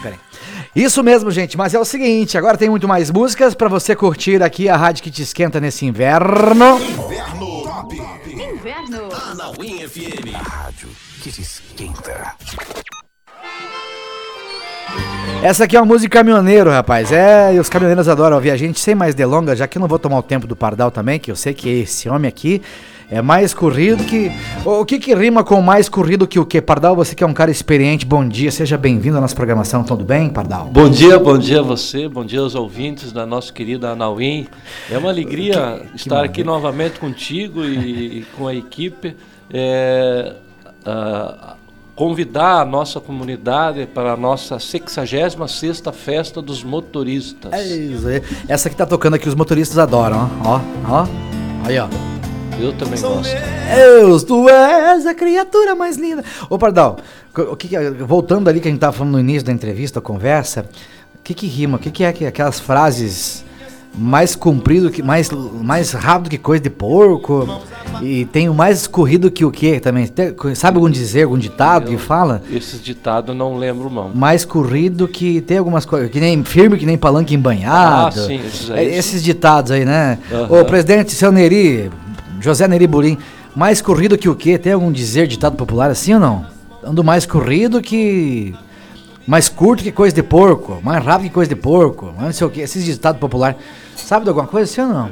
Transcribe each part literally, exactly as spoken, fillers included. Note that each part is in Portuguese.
Peraí. Isso mesmo, gente, mas é o seguinte, agora tem muito mais músicas pra você curtir aqui a rádio que te esquenta nesse inverno. Inverno Top. Inverno. Anauim F M. A rádio que te esquenta. Essa aqui é uma música caminhoneiro, rapaz. É, e os caminhoneiros adoram ouvir a gente. Sem mais delongas, já que eu não vou tomar o tempo do Pardal também, que eu sei que esse homem aqui é mais corrido que... O que que rima com mais corrido que o quê? Pardal, você que é um cara experiente, bom dia, seja bem-vindo à nossa programação, tudo bem, Pardal? Bom dia, bom dia a você, bom dia aos ouvintes da nossa querida Anauim. É uma alegria que, estar que aqui novamente contigo e, e com a equipe. É, uh, convidar a nossa comunidade para a nossa sexagésima sexta Festa dos Motoristas. É isso aí. Essa que tá tocando aqui, os motoristas adoram, ó, ó, ó. Aí, ó. Eu também gosto. Deus, tu és a criatura mais linda. Ô, Pardal, o que que, voltando ali que a gente tava falando no início da entrevista, da conversa, o que que rima? O que que é que, aquelas frases mais comprido, que mais, mais rápido que coisa de porco? E tem o mais corrido que o quê também? Tem, sabe algum dizer, algum ditado eu, que fala? Esses ditados não lembro, não. Mais corrido que tem algumas coisas, que nem firme, que nem palanque embanhado. Ah, sim, esses aí. Esses ditados aí, né? Uhum. Ô, presidente, seu Neri, José Neri Bulim, mais corrido que o quê? Tem algum dizer, ditado popular assim ou não? Ando mais corrido que... Mais curto que coisa de porco, mais rápido que coisa de porco, mais não sei o quê, esses ditados populares. Sabe de alguma coisa assim ou não?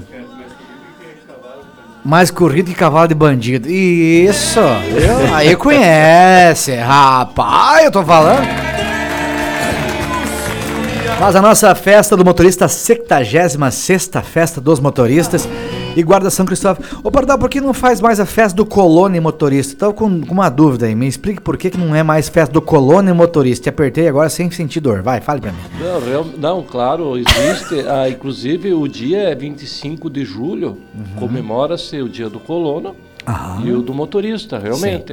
Mais corrido que cavalo de bandido. Isso, viu? Aí conhece, rapaz, eu tô falando. Mas a nossa festa do motorista, sexagésima sexta Festa dos Motoristas e Guarda São Cristóvão. Ô, Pardal, por que não faz mais a festa do Colônia Motorista? Tô com, com uma dúvida aí, me explique por que, que não é mais festa do Colônia Motorista. Te apertei agora sem sentir dor, vai, fale pra mim. Não, real, não claro, existe, ah, inclusive o dia é vinte e cinco de julho, uhum. Comemora-se o dia do colono uhum. E o do motorista, realmente.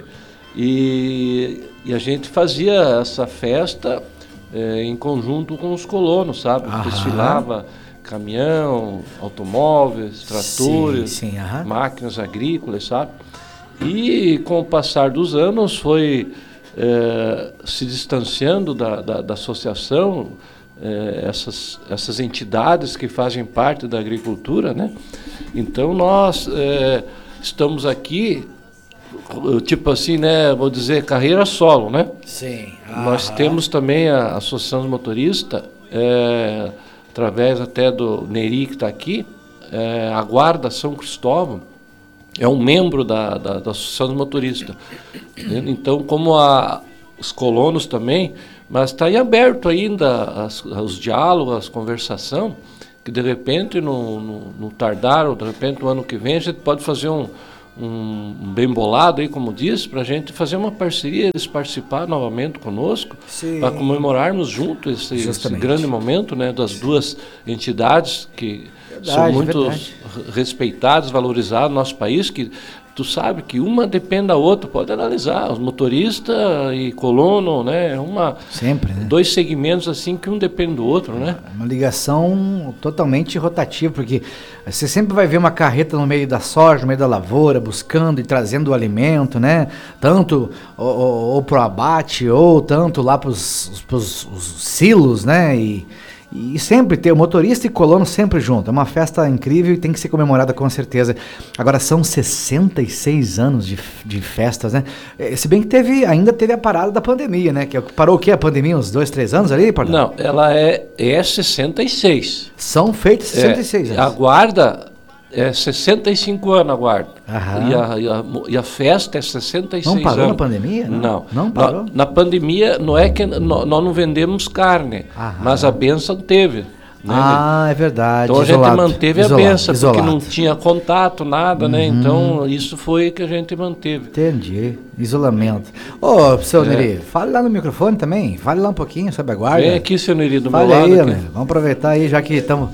E, e a gente fazia essa festa é, em conjunto com os colonos, sabe? Uhum. Desfilava caminhão, automóveis, tratores, sim, sim, uh-huh. máquinas agrícolas, sabe? E com o passar dos anos foi é, se distanciando da, da, da associação, é, essas, essas entidades que fazem parte da agricultura, né? Então nós é, estamos aqui, tipo assim, né? Vou dizer, carreira solo, né? Sim. Uh-huh. Nós temos também a Associação dos Motoristas, é, através até do Neri que está aqui, é, a Guarda São Cristóvão é um membro da, da, da Associação dos Motoristas. Então, como a, os colonos também, mas está em aberto ainda as, os diálogos, as conversações, que de repente, no, no, no tardar, ou de repente no ano que vem, a gente pode fazer um, um, um bem bolado, aí, como disse, para a gente fazer uma parceria, eles participar novamente conosco, para comemorarmos juntos esse, esse grande momento, né, das duas entidades que verdade, são muito verdade. respeitadas, valorizadas no nosso país, que tu sabe que uma depende da outra, pode analisar, os motoristas e colono, né, uma, sempre, né? Dois segmentos assim que um depende do outro, né? Uma ligação totalmente rotativa, porque você sempre vai ver uma carreta no meio da soja, no meio da lavoura, buscando e trazendo o alimento, né? Tanto ou, ou, ou pro abate, ou tanto lá pros, pros os silos, né? E, E sempre ter o motorista e colono sempre junto. É uma festa incrível e tem que ser comemorada com certeza. Agora são sessenta e seis anos de, de festas, né? Se bem que teve, ainda teve a parada da pandemia, né? Que parou o quê? A pandemia? Uns dois, três anos ali, Pardal? Não, ela é, é sessenta e seis. São feitos sessenta e seis é, anos. A guarda é sessenta e cinco anos a guarda. Aham. E, a, e, a, e a festa é sessenta e seis anos. Não parou anos. na pandemia? Não. Não, não parou? Na, na pandemia, não é que nós não vendemos carne, Aham. mas a bênção teve. Né? Ah, é verdade. Então isolado, a gente manteve isolado, a bênção, isolado. porque não tinha contato, nada, uhum. né? Então isso foi que a gente manteve. Entendi. Isolamento. Ô, oh, seu é. Neri, fale lá no microfone também. Fale lá um pouquinho sobre a guarda. Vem aqui, seu Neri, do fale meu lado. Aí, aqui. Né? Vamos aproveitar aí, já que estamos...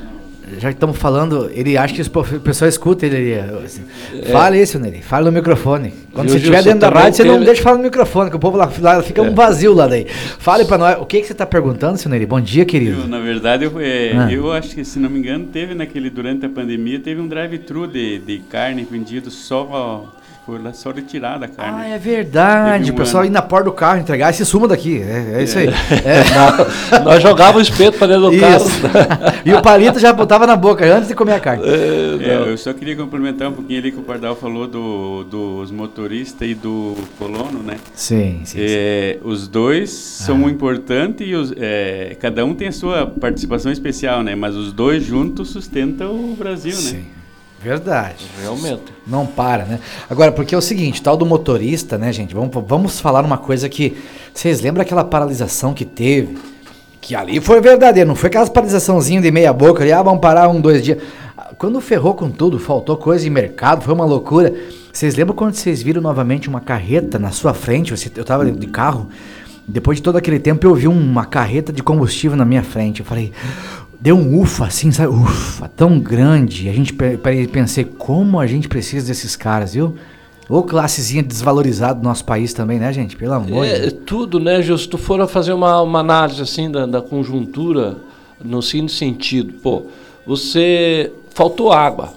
Já que estamos falando, ele acha que o pessoal escuta ele. Assim. É. Fale isso, Neri. Fale no microfone. Quando você estiver dentro da rádio, você teve... não deixa falar no microfone, que o povo lá, lá fica é. um vazio lá daí. Fale para nós. O que, que você está perguntando, seu Neri? Bom dia, querido. Eu, na verdade, eu, é, ah. eu acho que, se não me engano, teve naquele, durante a pandemia, teve um drive-thru de, de carne vendido só foi lá só retirar da carne. Ah, é verdade. Um o pessoal ano. ir na porta do carro entregar e se suma daqui. É, é isso aí. É. Nós, nós jogávamos o espeto para dentro do isso. carro. E o palito já botava na boca antes de comer a carne. É, é, eu só queria complementar um pouquinho ali que o Pardal falou do, dos motoristas e do colono, né? Sim, sim. É, sim. Os dois são ah. importantes e os, é, cada um tem a sua participação especial, né? Mas os dois juntos sustentam o Brasil, sim. né? Verdade. Realmente. Não para, né? Agora, porque é o seguinte, tal do motorista, né, gente? Vamos, vamos falar uma coisa que... Vocês lembram aquela paralisação que teve? Que ali foi verdadeiro, não foi aquelas paralisaçãozinhas de meia boca ali, ah, vamos parar um, dois dias. Quando ferrou com tudo, faltou coisa em mercado, foi uma loucura. Vocês lembram quando vocês viram novamente uma carreta na sua frente? Você, eu tava de carro, depois de todo aquele tempo eu vi uma carreta de combustível na minha frente. Eu falei... Deu um ufa, assim, sabe? Ufa, tão grande. A gente pensei, como a gente precisa desses caras, viu? Ou classezinha desvalorizada do nosso país também, né, gente? Pelo amor de Deus. É tudo, né, Gil? Se tu for fazer uma, uma análise, assim, da, da conjuntura, no seguinte sentido, pô, você... Faltou água.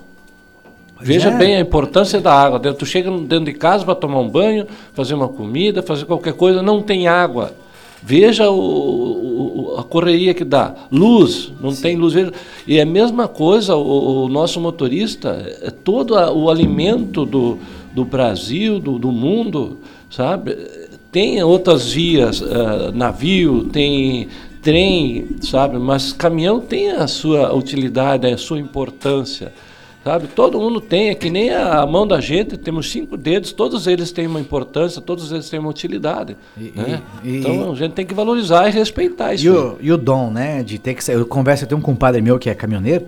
Veja é. bem a importância da água. Tu chega dentro de casa para tomar um banho, fazer uma comida, fazer qualquer coisa, não tem água. Veja o, o, a correria que dá. Luz, não Sim. tem luz. Veja. E é a mesma coisa, o, o nosso motorista, é todo a, o alimento do, do Brasil, do, do mundo, sabe? Tem outras vias, uh, navio, tem trem, sabe? Mas caminhão tem a sua utilidade, a sua importância. Sabe? Todo mundo tem, é que nem a mão da gente, temos cinco dedos, todos eles têm uma importância, todos eles têm uma utilidade. E, né? e, então a gente tem que valorizar e respeitar isso. E o, e o dom, né? De ter que sair. Eu converso, eu tenho um compadre meu que é caminhoneiro,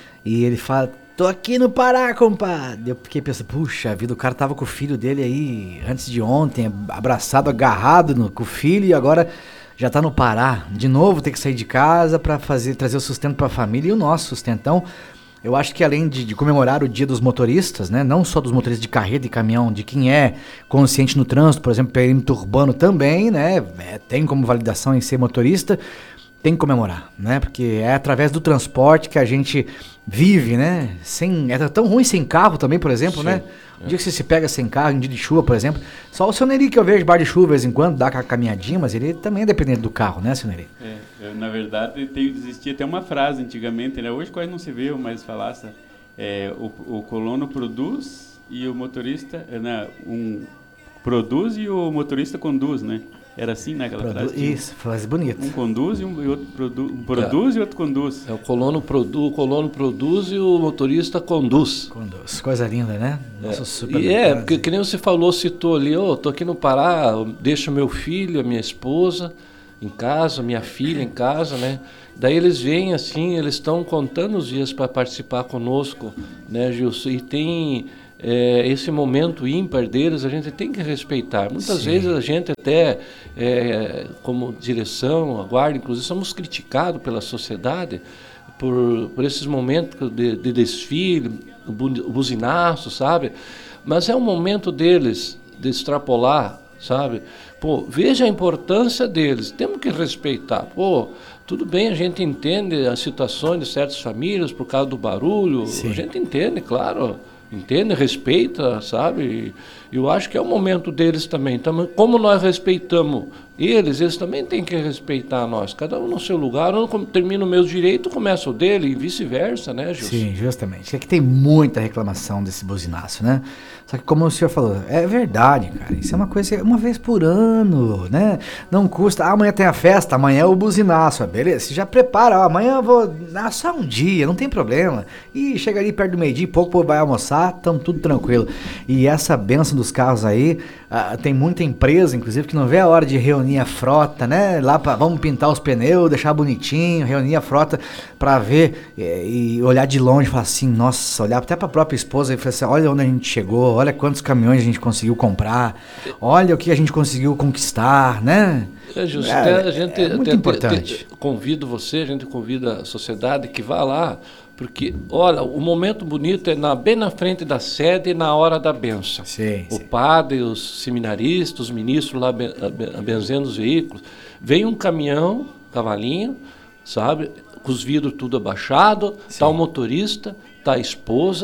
e ele fala, tô aqui no Pará, compadre. Eu fiquei pensando, puxa vida, o cara tava com o filho dele aí antes de ontem, abraçado, agarrado no, com o filho, e agora já tá no Pará. De novo tem que sair de casa para fazer, trazer o sustento para a família e o nosso sustento. Então, eu acho que além de, de comemorar o dia dos motoristas, né, não só dos motoristas de carreta e caminhão, de quem é consciente no trânsito, por exemplo, perímetro urbano também, né, é, tem como validação em ser motorista, tem que comemorar, né, porque é através do transporte que a gente vive, né, sem, é tão ruim sem carro também, por exemplo, Sim, né, um é. dia que você se pega sem carro, um dia de chuva, por exemplo, só o seu Neri que eu vejo bar de chuva de vez em quando, dá aquela caminhadinha, mas ele também é dependente do carro, né, seu Neri? É, eu, na verdade, tem, existia até uma frase antigamente, né, hoje quase não se vê, mas falasse, é, o, o colono produz e o motorista, né, um produz e o motorista conduz, né? Era assim, né, aquela Produ- frase? Isso, frase bonita. Um conduz e um, e outro produ- um produz é. e outro conduz. É, o colono, produ- o colono produz e o motorista conduz. Conduz, coisa linda, né? Nossa, é. super e é, porque que nem você falou, citou ali, ó, oh, tô aqui no Pará, deixo meu filho, a minha esposa em casa, minha filha em casa, né? Daí eles vêm assim, eles estão contando os dias para participar conosco, né, Gilson? E tem... É, esse momento ímpar deles a gente tem que respeitar. Muitas Sim. vezes a gente até, é, como direção, a guarda, inclusive, somos criticados pela sociedade por, por esses momentos de, de desfile, o buzinaço, sabe? Mas é um momento deles de extrapolar, sabe? Pô, veja a importância deles, temos que respeitar. Pô, tudo bem, a gente entende as situações de certas famílias por causa do barulho, Sim. a gente entende, claro. Entende, respeita, sabe? E eu acho que é o momento deles também. Então, como nós respeitamos eles, eles também têm que respeitar nós. Cada um no seu lugar, eu termino o meu direito, começa o dele e vice-versa, né, Gilson? Sim, justamente. Aqui tem muita reclamação desse buzinaço, né? Só que como o senhor falou, é verdade, cara. Isso é uma coisa, uma vez por ano, né? Não custa. Ah, amanhã tem a festa, amanhã é o buzinaço. Beleza, você já prepara, ó, amanhã eu vou... Ah, só um dia, não tem problema. E chega ali perto do meio-dia, pouco o povo vai almoçar, estamos tudo tranquilo. E essa benção dos carros aí, ah, tem muita empresa, inclusive, que não vê a hora de reunir a frota, né? Lá pra, vamos pintar os pneus, deixar bonitinho, reunir a frota pra ver e, e olhar de longe e falar assim, nossa, olhar até pra própria esposa e falar assim, olha onde a gente chegou, olha quantos caminhões a gente conseguiu comprar, olha o que a gente conseguiu conquistar, né? É justo, é, a gente é muito até, importante. Até, convido você, a gente convida a sociedade que vá lá, porque, olha, o momento bonito é na, bem na frente da sede, na hora da bênção. Sim, o sim. padre, os seminaristas, os ministros lá ben, benzendo os veículos. Vem um caminhão, cavalinho, sabe, com os vidros tudo abaixado, está o motorista, está a esposa,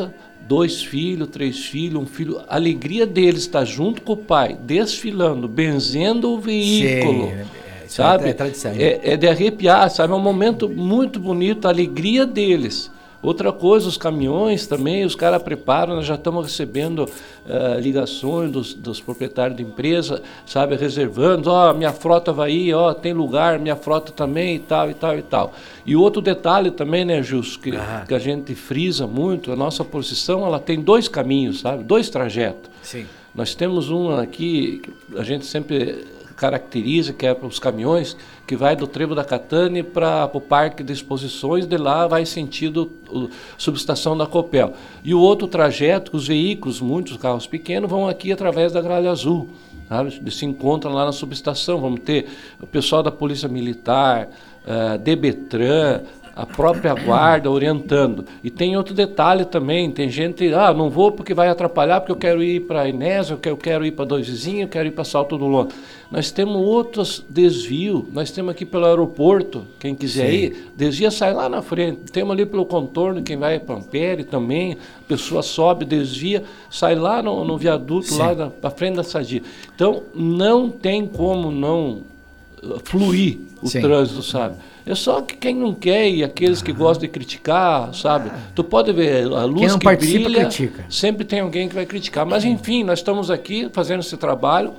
dois filhos, três filhos, um filho. A alegria deles estar junto com o pai, desfilando, benzendo o veículo. Sim, é, sabe? É, tradição, é, é de arrepiar, sabe? É um momento muito bonito, a alegria deles. Outra coisa, os caminhões também, os caras preparam, nós já estamos recebendo uh, ligações dos, dos proprietários de empresa, sabe, reservando, ó, oh, minha frota vai ir, ó, oh, tem lugar, minha frota também e tal, e tal, e tal. E outro detalhe também, né, Gilson, que, ah. que a gente frisa muito, a nossa posição, ela tem dois caminhos, sabe, dois trajetos. Sim. Nós temos um aqui, que a gente sempre caracteriza, que é para os caminhões, que vai do Trevo da Catane para o Parque de Exposições, de lá vai sentido o, subestação da Copel. E o outro trajeto, os veículos, muitos carros pequenos, vão aqui através da Gralha Azul, sabe? Eles se encontram lá na subestação, vamos ter o pessoal da Polícia Militar, uh, Debetran, a própria guarda orientando. E tem outro detalhe também, tem gente, ah, não vou porque vai atrapalhar, porque eu quero ir para Inés, eu quero, eu quero ir para Dois Vizinhos, eu quero ir para Salto do Longe. Nós temos outros desvios, nós temos aqui pelo aeroporto, quem quiser Sim. ir, desvia, sai lá na frente. Temos ali pelo contorno, quem vai para Ampere também, a pessoa sobe, desvia, sai lá no, no viaduto, Sim. lá para frente da Sadia. Então, não tem como não fluir o Sim. trânsito, sabe? É só que quem não quer e aqueles que gostam de criticar, sabe? Tu pode ver, a luz quem não que participa, brilha, critica. Sempre tem alguém que vai criticar. Mas, enfim, nós estamos aqui fazendo esse trabalho,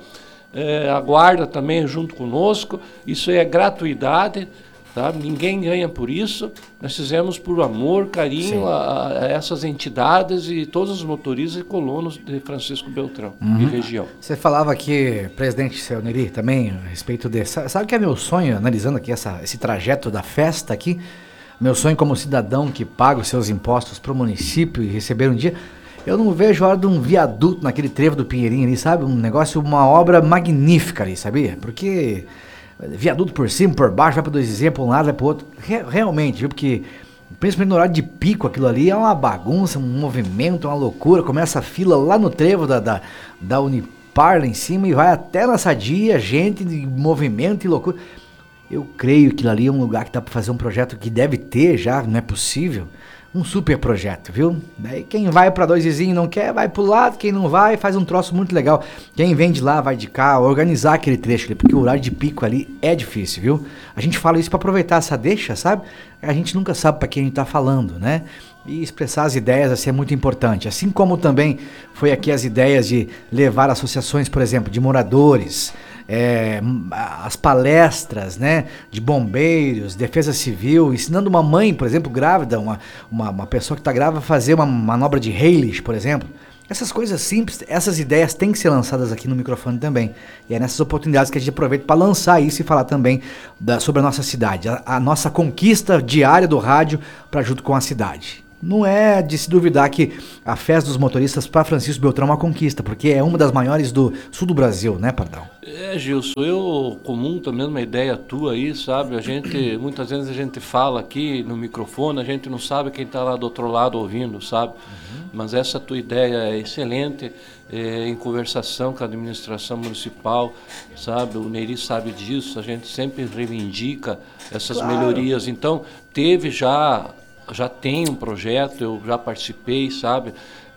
é, a guarda também junto conosco, isso é gratuidade, tá? Ninguém ganha por isso. Nós fizemos por amor, carinho a, a essas entidades e todos os motoristas e colonos de Francisco Beltrão uhum. e região. Você falava aqui, presidente seu Neri, também a respeito desse. Sabe que é meu sonho, analisando aqui essa, esse trajeto da festa aqui, meu sonho como cidadão que paga os seus impostos para o município e receber um dia, eu não vejo a hora de um viaduto naquele trevo do Pinheirinho ali, sabe? Um negócio, uma obra magnífica ali, sabia? Porque viaduto por cima, por baixo, vai para Dois Vizinhos, para um lado, vai para o outro. Re- realmente, viu? Porque, principalmente no horário de pico, aquilo ali é uma bagunça, um movimento, uma loucura. Começa a fila lá no trevo da, da, da Unipar, lá em cima, e vai até na Sadia, gente de movimento e loucura. Eu creio que aquilo ali é um lugar que dá para fazer um projeto que deve ter já, não é possível. Um super projeto, viu? Daí quem vai para Dois Vizinhos não quer, vai pro lado, quem não vai faz um troço muito legal. Quem vem de lá, vai de cá, organizar aquele trecho ali, porque o horário de pico ali é difícil, viu? A gente fala isso para aproveitar essa deixa, sabe? A gente nunca sabe para quem a gente tá falando, né? E expressar as ideias assim é muito importante. Assim como também foi aqui as ideias de levar associações, por exemplo, de moradores, É, as palestras, né, de bombeiros, defesa civil, ensinando uma mãe, por exemplo, grávida, uma, uma, uma pessoa que está grávida a fazer uma manobra de Heilig, por exemplo. Essas coisas simples, essas ideias têm que ser lançadas aqui no microfone também. E é nessas oportunidades que a gente aproveita para lançar isso e falar também da, sobre a nossa cidade, a, a nossa conquista diária do rádio para junto com a cidade. Não é de se duvidar que a festa dos motoristas para Francisco Beltrão é uma conquista, porque é uma das maiores do sul do Brasil, né, Pardal? É, Gilson, eu comum também uma ideia tua aí, sabe? A gente, muitas vezes a gente fala aqui no microfone, a gente não sabe quem está lá do outro lado ouvindo, sabe? Uhum. Mas essa tua ideia é excelente, é, em conversação com a administração municipal, sabe? O Neri sabe disso, a gente sempre reivindica essas claro. melhorias. Então, teve já... Já tem um projeto, eu já participei, sabe,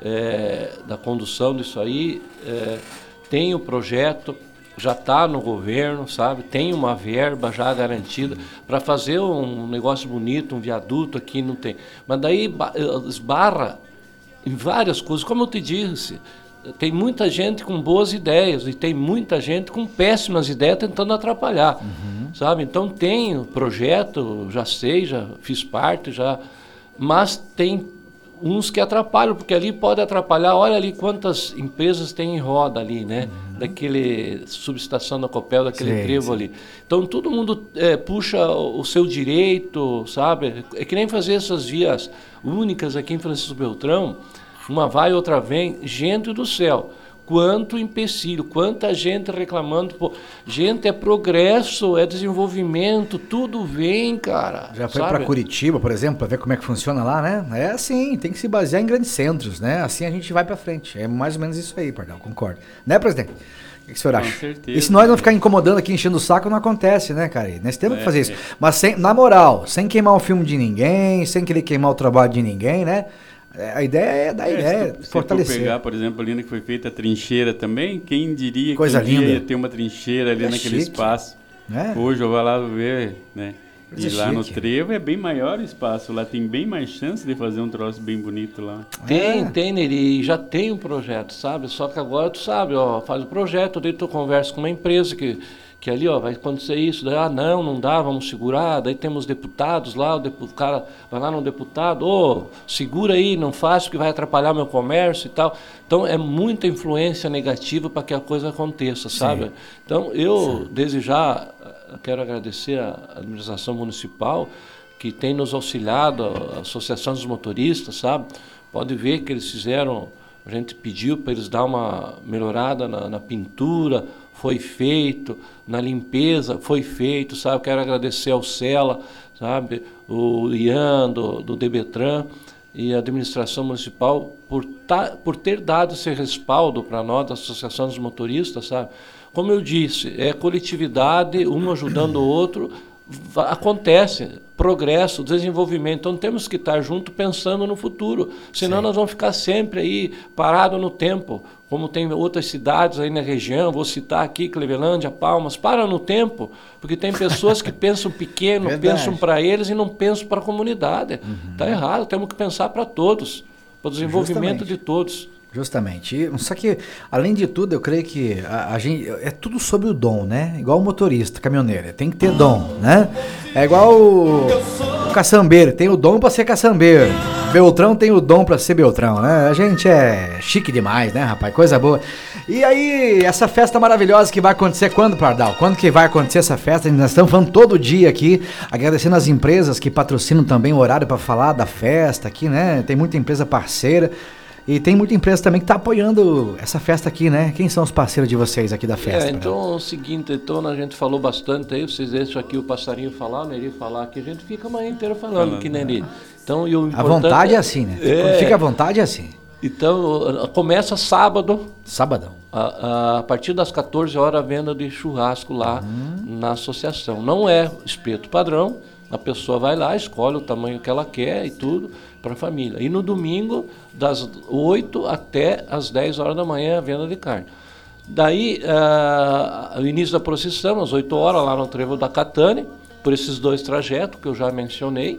é, da condução disso aí, é, tem o projeto, já está no governo, sabe, tem uma verba já garantida para fazer um negócio bonito, um viaduto aqui, não tem. Mas daí esbarra em várias coisas, como eu te disse, tem muita gente com boas ideias e tem muita gente com péssimas ideias tentando atrapalhar, uhum. sabe, então tem o projeto, já sei, já fiz parte, já... Mas tem uns que atrapalham, porque ali pode atrapalhar, olha ali quantas empresas tem em roda ali, né? Uhum. Daquele subestação da Copel, daquele sim, trevo sim. ali. Então todo mundo é, puxa o seu direito, sabe? É que nem fazer essas vias únicas aqui em Francisco Beltrão, uma vai, outra vem, gente do céu. Quanto empecilho, quanta gente reclamando. Pô, gente, é progresso, é desenvolvimento, tudo vem, cara. Já foi para Curitiba, por exemplo, para ver como é que funciona lá, né? É assim, tem que se basear em grandes centros, né? Assim a gente vai para frente. É mais ou menos isso aí, Pardal, concordo. Né, presidente? O que o senhor acha? Com certeza. E se nós não ficar incomodando aqui, enchendo o saco, não acontece, né, cara? Nós temos é, que fazer isso. É. Mas sem, na moral, sem queimar o filme de ninguém, sem querer queimar o trabalho de ninguém, né? É, a ideia é dar É, ideia, se, se fortalecer. for pegar, por exemplo, ali na que foi feita a trincheira também, quem diria Coisa que um dia linda. ia ter uma trincheira ali É naquele chique. espaço. É. Hoje eu vou lá ver, né? Coisa E lá no chique. trevo é bem maior o espaço, lá tem bem mais chance de fazer um troço bem bonito lá. Tem, É. tem, Neri, já tem um projeto, sabe? Só que agora tu sabe, ó, faz o projeto, daí tu conversa com uma empresa que, que ali, ó, vai acontecer isso, daí, ah, não, não dá, vamos segurar, daí temos deputados lá, o, depu- o cara vai lá no deputado, ô, segura aí, não faz porque vai atrapalhar meu comércio e tal. Então é muita influência negativa para que a coisa aconteça, sabe? Então eu, desde já, quero agradecer à administração municipal que tem nos auxiliado, a Associação dos Motoristas, sabe? Pode ver que eles fizeram, a gente pediu para eles dar uma melhorada na, na pintura, foi feito, na limpeza, foi feito, sabe? Quero agradecer ao Cela, sabe? O Ian, do, do Debetran, e a administração municipal por, ta, por ter dado esse respaldo para nós, da Associação dos Motoristas, sabe? Como eu disse, é coletividade, um ajudando o outro, va- acontece progresso, desenvolvimento. Então temos que estar junto pensando no futuro, senão Sim. nós vamos ficar sempre aí parados no tempo, como tem outras cidades aí na região, vou citar aqui Clevelândia, Palmas, para no tempo, porque tem pessoas que pensam pequeno, Verdade. pensam para eles e não pensam para a comunidade. Está errado, temos que pensar para todos, para o desenvolvimento Justamente. de todos. Justamente. E- Só que, além de tudo, eu creio que a, a gente, é tudo sobre o dom, né? Igual o motorista, caminhoneiro, tem que ter dom, né? É igual o, o caçambeiro, tem o dom pra ser caçambeiro. Beltrão tem o dom pra ser Beltrão, né? A gente é chique demais, né, rapaz? Coisa boa. E aí, essa festa maravilhosa que vai acontecer quando, Pardal? Quando que vai acontecer essa festa? Nós estamos falando todo dia aqui, agradecendo as empresas que patrocinam também o horário pra falar da festa aqui, né? Tem muita empresa parceira. E tem muita empresa também que está apoiando essa festa aqui, né? Quem são os parceiros de vocês aqui da festa? É, então é o seguinte, então a gente falou bastante aí, vocês deixam aqui o passarinho falar, o Neri falar aqui, a gente fica a manhã inteira falando aqui, Neri. Então, e o A importante vontade é assim, né? É. Quando fica à vontade é assim. Então, começa sábado, Sabadão. a, a, a partir das quatorze horas, a venda de churrasco lá Uhum. na associação. Não é espeto padrão, a pessoa vai lá, escolhe o tamanho que ela quer e tudo para a família. E no domingo, das oito até as dez horas da manhã, a venda de carne. Daí, ah, o início da procissão, às oito horas, lá no Trevo da Catane, por esses dois trajetos que eu já mencionei.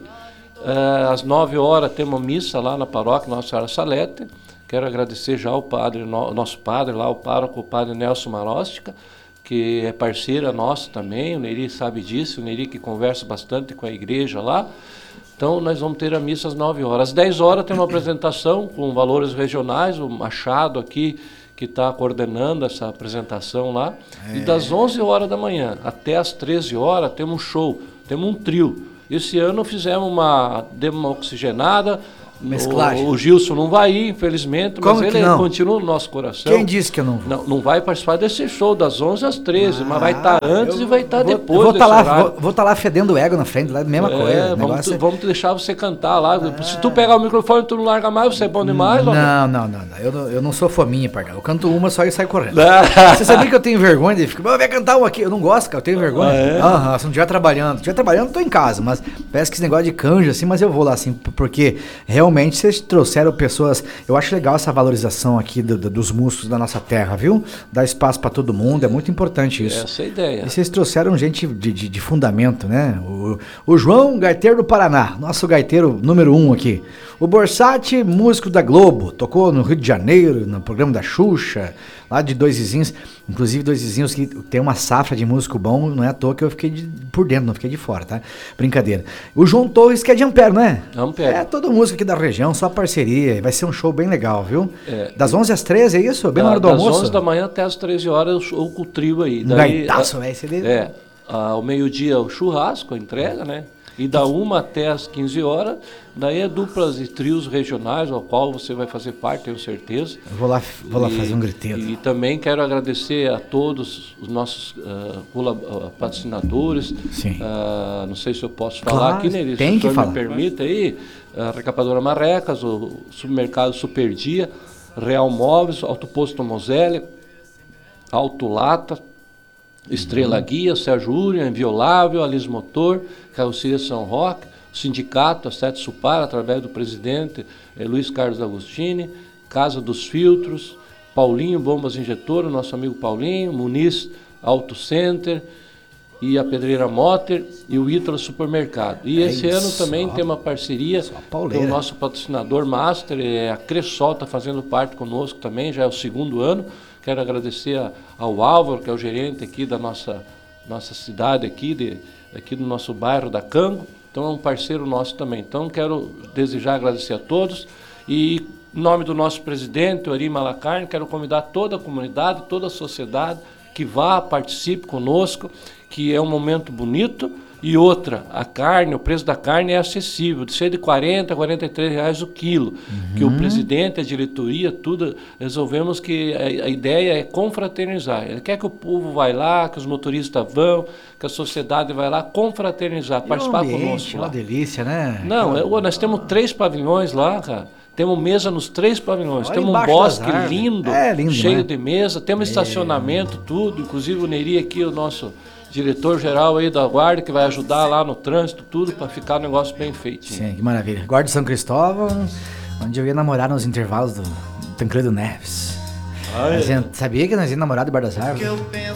Ah, às nove horas, temos missa lá na paróquia Nossa Senhora Salete. Quero agradecer já ao padre, no, nosso padre lá, o pároco, o padre Nelson Marostica, que é parceira nossa também, o Neri sabe disso, o Neri que conversa bastante com a igreja lá. Então, nós vamos ter a missa às nove horas. Às dez horas tem uma apresentação com valores regionais, o Machado aqui, que está coordenando essa apresentação lá. É. E das onze horas da manhã até as treze horas temos um show, temos um trio. Esse ano fizemos uma, demos uma oxigenada. Mesclagem. O, o Gilson não vai ir, infelizmente, Como mas que ele não? continua no nosso coração. Quem disse que eu não vou? Não, não vai participar desse show das onze às treze, Ah, mas vai estar antes eu e vai estar vou- depois eu vou desse tá lá, horário. vou, vou tá lá fedendo ego na frente, lá, mesma É, coisa. o vamos, negócio te, é- vamos te deixar você cantar lá. Se tu pegar o microfone e tu não larga mais, você é bom demais. homem. Não, não, não, não. Eu, não. eu não sou fominha, Pardal. Eu canto uma só e saio correndo. Ah. Você sabia que eu tenho vergonha de ficar, mas vai cantar uma aqui? Eu não gosto, cara, eu tenho vergonha. Ah, é? Aham, se não estiver trabalhando. Se estiver trabalhando, eu tô em casa, mas parece que esse negócio de canja, assim, mas eu vou lá, assim, p- porque realmente vocês trouxeram pessoas. Eu acho legal essa valorização aqui do- do- dos músicos da nossa terra, viu? Dar espaço pra todo mundo, é muito importante isso. Essa é a ideia. E vocês trouxeram gente de, de, de fundamento, né? O, o João, gaiteiro do Paraná, nosso gaiteiro número um aqui. O Borsati, músico da Globo, tocou no Rio de Janeiro, no programa da Xuxa, lá de Dois Vizinhos. Inclusive, Dois Vizinhos que tem uma safra de músico bom, não é à toa que eu fiquei de- por dentro, não fiquei de fora, tá? Brincadeira. O João Torres, que é de Ampere, não é? Ampere. É, todo músico aqui da região, só parceria. Vai ser um show bem legal, viu? É. Das onze às treze, é isso? Bem na hora do das almoço? onze da manhã até as treze horas, o show com o trio aí. Um Daí, gaitaço, a- velho. Você dele- É, ao meio-dia o churrasco, a entrega, né? E da uma até as quinze horas, daí é duplas e trios regionais, ao qual você vai fazer parte, tenho certeza. Eu vou lá, vou lá E- fazer um griteiro. E também quero agradecer a todos os nossos ah, colab- ah, patrocinadores. Sim. Ah, não sei se eu posso falar Claro, aqui, Neri, tem se o que senhor falar. me permite aí. A Recapadora Marrecas, o Supermercado Superdia, Real Móveis, Auto Posto Moselli, Auto Lata, Estrela Guia, Sérgio Urian, Inviolável, Alis Motor, Carroceria São Roque, sindicato, a Sete Supar, através do presidente eh, Luiz Carlos Agostini, Casa dos Filtros, Paulinho Bombas Injetoras, nosso amigo Paulinho, Muniz Auto Center, e a Pedreira Motter e o Ítalo Supermercado. E é esse ano também tem uma parceria com o nosso patrocinador master, é a Cressol, está fazendo parte conosco também, já é o segundo ano. Quero agradecer a, ao Álvaro, que é o gerente aqui da nossa, nossa cidade, aqui, de, aqui do nosso bairro da Cango. Então é um parceiro nosso também. Então quero desejar agradecer a todos e em nome do nosso presidente, o Ari Malacarne, quero convidar toda a comunidade, toda a sociedade que vá, participe conosco, que é um momento bonito. E outra, a carne, o preço da carne é acessível, de ser de quarenta a quarenta e três reais o quilo. Uhum. Que o presidente, a diretoria, tudo, resolvemos que a, a ideia é confraternizar. Ele quer que o povo vá lá, que os motoristas vão, que a sociedade vai lá confraternizar, e participar ambiente, conosco. É uma delícia, né? Não, é, nós temos três pavilhões lá, cara. Temos mesa nos três pavilhões. Olha, temos um bosque lindo, é, lindo, cheio né? de mesa, temos é. estacionamento, tudo. Inclusive o Neri aqui, o nosso diretor-geral aí da Guarda, que vai ajudar lá no trânsito, tudo, para ficar o negócio bem feito. Sim, que maravilha. Guarda de São Cristóvão, onde eu ia namorar nos intervalos do Tancredo Neves. A gente sabia que nós íamos namorar de Bar das Árvores?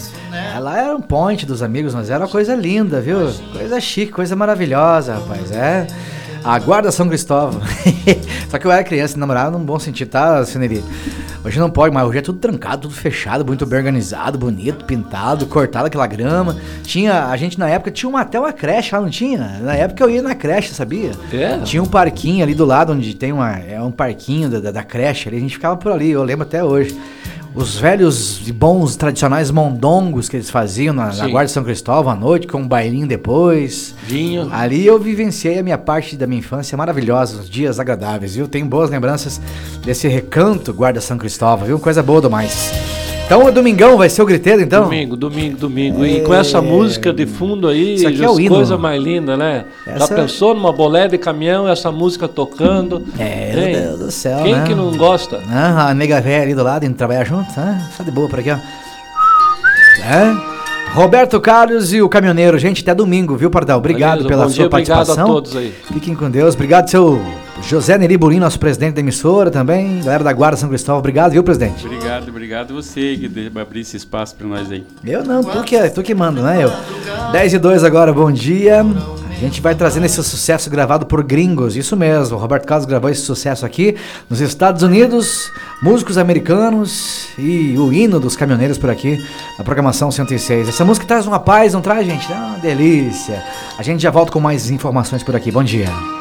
Ela era um ponte dos amigos, mas era uma coisa linda, viu? Coisa chique, coisa maravilhosa, rapaz. É. A Guarda São Cristóvão. Só que eu era criança e namorava num bom sentido, tá, Sineri? Hoje não pode, mas hoje é tudo trancado, tudo fechado, muito bem organizado, bonito, pintado, cortado aquela grama. Tinha, a gente na época tinha uma, até uma creche lá, não tinha? Na época eu ia na creche, sabia? É. Tinha um parquinho ali do lado, onde tem uma, é um parquinho da, da, da creche ali, a gente ficava por ali, eu lembro até hoje. Os velhos e bons tradicionais mondongos que eles faziam na, na Guarda de São Cristóvão à noite, com um bailinho depois. Vinho. Ali eu vivenciei a minha parte da minha infância maravilhosa, os dias agradáveis, viu? Tenho boas lembranças desse recanto Guarda São Cristóvão, viu? Coisa boa demais. Então o domingão vai ser o griteiro, então? Domingo, domingo, domingo. E, e com essa música de fundo aí, isso aqui é o hino. Coisa mais linda, né? Essa... Já pensou numa bolé de caminhão, essa música tocando? É, meu Deus do céu, quem né? que não gosta? Ah, a nega velha ali do lado, indo trabalhar junto, ah, só de boa por aqui, ó. É... Roberto Carlos e o caminhoneiro, gente, até domingo, viu, Pardal? Obrigado Beleza, pela sua dia, participação. Obrigado a todos aí. Fiquem com Deus. Obrigado, seu José Neri Burim, nosso presidente da emissora também. Galera da Guarda São Cristóvão, obrigado, viu, presidente? Obrigado, obrigado você que abrir esse espaço para nós aí. Eu não, tu que, tu que manda, né? Eu. dez e dois agora, bom dia. A gente vai trazendo esse sucesso gravado por gringos, isso mesmo. O Roberto Carlos gravou esse sucesso aqui nos Estados Unidos, músicos americanos e o hino dos caminhoneiros por aqui na programação cento e seis. Essa música traz uma paz, não traz, gente? É uma delícia. A gente já volta com mais informações por aqui. Bom dia.